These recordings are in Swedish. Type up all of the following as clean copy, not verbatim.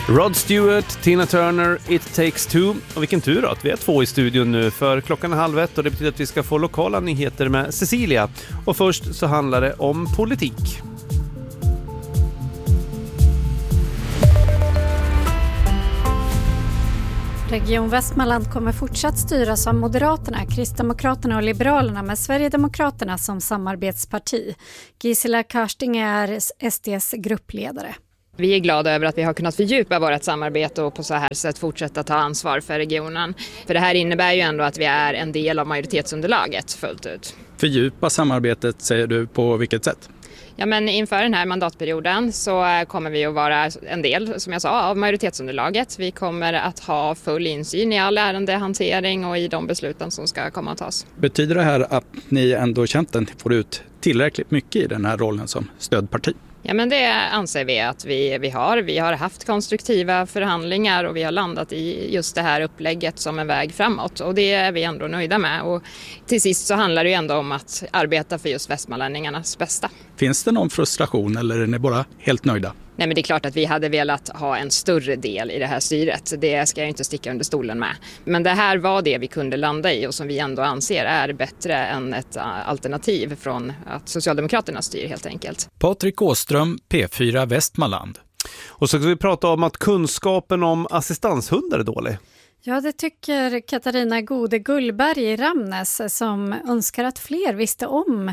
Rod Stewart, Tina Turner, It Takes Two. Och vilken tur att vi är 2 i studion nu, för klockan är 12:30 och det betyder att vi ska få lokala nyheter med Cecilia. Och först så handlar det om politik. Region Västmanland kommer fortsatt styras av Moderaterna, Kristdemokraterna och Liberalerna med Sverigedemokraterna som samarbetsparti. Gisela Karsting är SDs gruppledare. Vi är glada över att vi har kunnat fördjupa vårt samarbete och på så här sätt fortsätta ta ansvar för regionen. För det här innebär ju ändå att vi är en del av majoritetsunderlaget fullt ut. Fördjupa samarbetet, säger du, på vilket sätt? Ja, men inför den här mandatperioden så kommer vi att vara en del, som jag sa, av majoritetsunderlaget. Vi kommer att ha full insyn i all ärendehantering och i de besluten som ska komma att tas. Betyder det här att ni ändå känt att ni får ut tillräckligt mycket i den här rollen som stödparti? Ja, men det anser vi att vi har. Vi har haft konstruktiva förhandlingar och vi har landat i just det här upplägget som en väg framåt. Och det är vi ändå nöjda med. Och till sist så handlar det ju ändå om att arbeta för just västmanlänningarnas bästa. Finns det någon frustration eller är ni bara helt nöjda? Nej, men det är klart att vi hade velat ha en större del i det här styret. Det ska jag inte sticka under stolen med. Men det här var det vi kunde landa i och som vi ändå anser är bättre än ett alternativ från att Socialdemokraterna styr helt enkelt. Patrik Åström, P4 Västmanland. Och så ska vi prata om att kunskapen om assistanshundar är dålig. Ja, det tycker Katarina Gode Gullberg i Ramnäs som önskar att fler visste om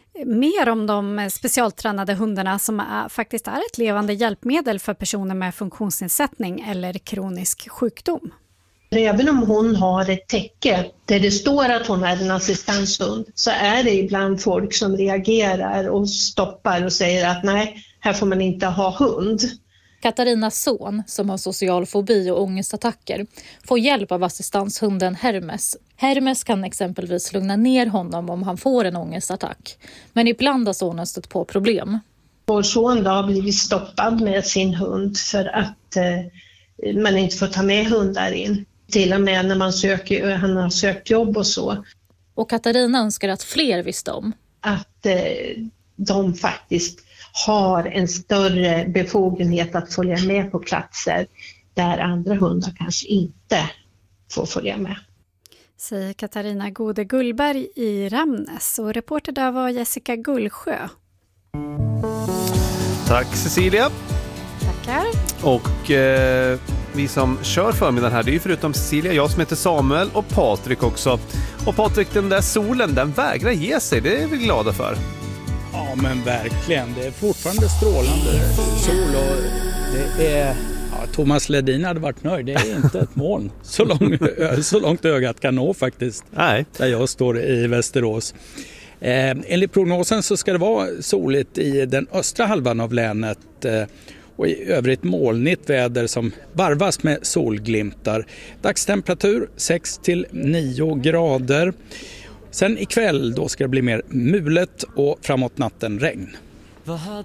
mer om de specialtränade hundarna som faktiskt är ett levande hjälpmedel för personer med funktionsnedsättning eller kronisk sjukdom. Även om hon har ett täcke där det står att hon är en assistanshund så är det ibland folk som reagerar och stoppar och säger att nej, här får man inte ha hund. Katarinas son, som har social fobi och ångestattacker, får hjälp av assistanshunden Hermes. Hermes kan exempelvis lugna ner honom om han får en ångestattack. Men ibland har sonen stött på problem. Vår son har blivit stoppad med sin hund för att man inte får ta med hundar in. Till och med när han har sökt jobb och så. Och Katarina önskar att fler visste om att de faktiskt har en större befogenhet att följa med på platser där andra hundar kanske inte får följa med. Säger Katarina Gode Gullberg i Ramnäs, och reporter där var Jessica Gullsjö. Tack Cecilia. Tackar. Och vi som kör förmiddagen här, det är ju förutom Cecilia, jag som heter Samuel och Patrik också. Och Patrik, den där solen, den vägrar ge sig, det är vi glada för. Ja, men verkligen. Det är fortfarande strålande sol och det är... Ja, Thomas Ledin hade varit nöjd. Det är inte ett moln så långt ögat kan nå faktiskt. Nej. Där jag står i Västerås. Enligt prognosen så ska det vara soligt i den östra halvan av länet och i övrigt molnigt väder som varvas med solglimtar. Dagstemperatur 6-9 grader. Sen ikväll då ska det bli mer mulet och framåt natten regn. Vad hade